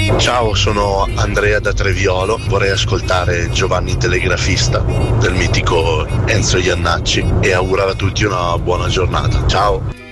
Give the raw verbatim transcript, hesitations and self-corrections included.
Ciao, sono Andrea da Treviolo, vorrei ascoltare Giovanni Telegrafista del mitico Enzo Iannacci e augurare a tutti una buona giornata. Ciao!